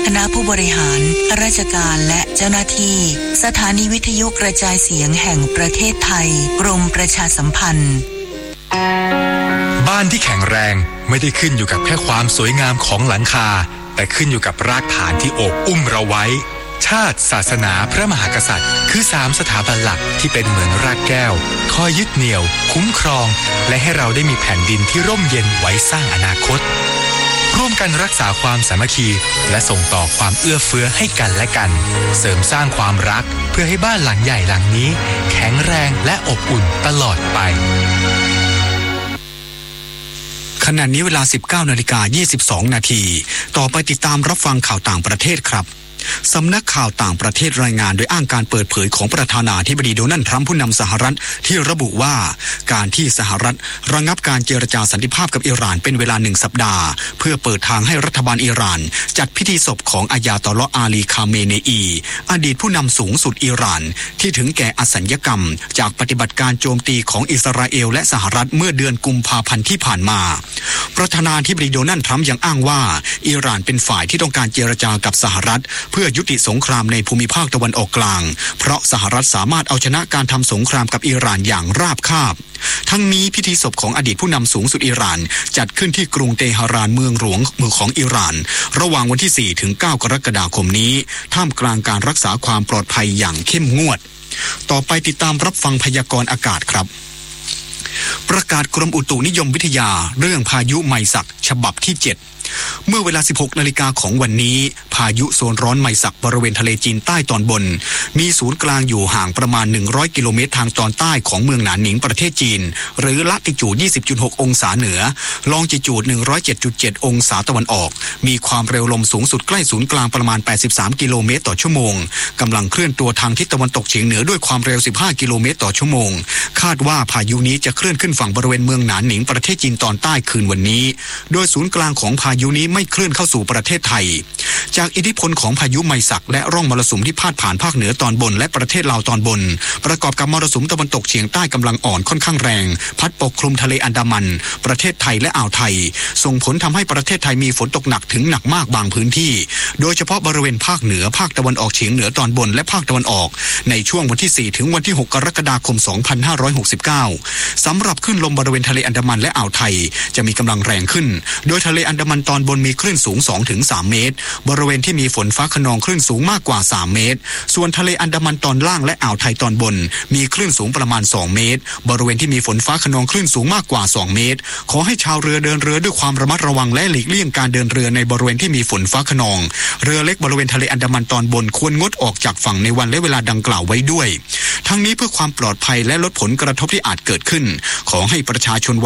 คณะผู้บริหารข้าราชการและเจ้าหน้าที่สถานีวิทยุกระจายเสียงแห่งประเทศไทยกรมประชาสัมพันธ์บ้านที่แข็งแรงไม่ได้ขึ้นอยู่กับแค่ความสวยงามของหลังคาแต่ขึ้นอยู่กับรากฐานที่โอบอุ้มเราไว้ชาติศาสนาพระมหากษัตริย์คือ3สถาบันหลักที่เป็นเหมือนรากแก้วคอยยึดเหนี่ยวคุ้มครองและให้เราได้มีแผ่นดินที่ร่มเย็นไว้สร้างอนาคตร่วมกันรักษาความสามัคคีและส่งต่อความเอื้อเฟื้อให้กันและกันเสริมสร้างความรักเพื่อให้บ้านหลังใหญ่หลังนี้แข็งแรงและอบอุ่นตลอดไปขณะนี้เวลา 19:22 นาทีต่อไปติดตามรับฟังข่าวต่างประเทศครับสำนักข่าวต่างประเทศรายงานโดยอ้างการเปิดเผยของประธานาธิบดีโดนัลด์ทรัมป์ผู้นำสหรัฐที่ระบุว่าการที่สหรัฐระงับการเจรจาสันติภาพกับอิหร่านเป็นเวลา1 สัปดาห์เพื่อเปิดทางให้รัฐบาลอิหร่านจัดพิธีศพของอายาตอลลอฮ์อาลีคาเมเนอีอดีตผู้นำสูงสุดอิหร่านที่ถึงแก่อสัญญกรรมจากปฏิบัติการโจมตีของอิสราเอลและสหรัฐเมื่อเดือนกุมภาพันธ์ที่ผ่านมาประธานาธิบดีโดนัลด์ทรัมป์ยังอ้างว่าอิหร่านเป็นฝ่ายที่ต้องการเจรจากับสหรัฐเพื่อยุติสงครามในภูมิภาคตะวันออกกลางเพราะสหรัฐสามารถเอาชนะการทำสงครามกับอิหร่านอย่างราบคาบทั้งนี้พิธีศพของอดีตผู้นำสูงสุดอิหร่านจัดขึ้นที่กรุงเตหะรานเมืองหลวงของอิหร่านระหว่างวันที่ 4 ถึง 9 กรกฎาคมนี้ท่ามกลางการรักษาความปลอดภัยอย่างเข้มงวดต่อไปติดตามรับฟังพยากรณ์อากาศครับประกาศกรมอุตุนิยมวิทยาเรื่องพายุไมศักฉบับที่ 7เมื่อเวลา 16 นาฬิกาของวันนี้พายุโซนร้อนไมศักบริเวณทะเลจีนใต้ตอนบนมีศูนย์กลางอยู่ห่างประมาณ100 กิโลเมตรทางตอนใต้ของเมืองหนานหนิงประเทศจีนหรือละติจูด 20.6 องศาเหนือลองจิจูด 107.7 องศาตะวันออกมีความเร็วลมสูงสุดใกล้ศูนย์กลางประมาณ83 กิโลเมตรต่อชั่วโมงกำลังเคลื่อนตัวทางทิศตะวันตกเฉียงเหนือด้วยความเร็ว15 กิโลเมตรต่อชั่วโมงคาดว่าพายุนี้จะเคลื่อนขึ้นฝั่งบริเวณเมืองหนานหนิงประเทศจีนตอนใต้คืนวันนี้โดยศูนย์กลางของพายุนี้ไม่เคลื่อนเข้าสู่ประเทศไทยจากอิทธิพลของพายุไมศักและร่องมรสุมที่พาดผ่านภาคเหนือตอนบนและประเทศลาวตอนบนประกอบกับมรสุมตะวันตกเฉียงใต้กำลังอ่อนค่อนข้างแรงพัดปกคลุมทะเลอันดามันประเทศไทยและอ่าวไทยส่งผลทำให้ประเทศไทยมีฝนตกหนักถึงหนักมากบางพื้นที่โดยเฉพาะบริเวณภาคเหนือภาคตะวันออกเฉียงเหนือตอนบนและภาคตะวันออกในช่วงวันที่ 4 ถึงวันที่ 6 กรกฎาคม 2569สำหรับคลื่นลมบริเวณทะเลอันดามันและอ่าวไทยจะมีกำลังแรงขึ้นโดยทะเลอันดามันตอนบนมีคลื่นสูง 2-3 เมตรบริเวณที่มีฝนฟ้าคะนองคลื่นสูงมากกว่า3 เมตรส่วนทะเลอันดามันตอนล่างและอ่าวไทยตอนบนมีคลื่นสูงประมาณ2 เมตรบริเวณที่มีฝนฟ้าคะนองคลื่นสูงมากกว่า2 เมตรขอให้ชาวเรือเดินเรือด้วยความระมัดระวังและหลีกเลี่ยงการเดินเรือในบริเวณที่มีฝนฟ้าคะนองเรือเล็กบริเวณทะเลอันดามันตอนบนควรงดออกจากฝั่งในวันและเวลาดังกล่าวไว้ด้วยทั้งนี้เพื่อความปลอดภัยและลดผลกระทบที่อาจเกิดขึ้นขอให้ประชาชน